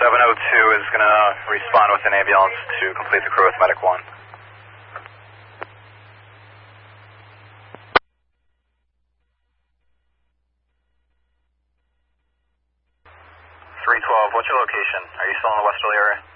702 is going to respond with an ambulance to complete the crew with Medic 1. 312, what's your location? Are you still in the Westerly area?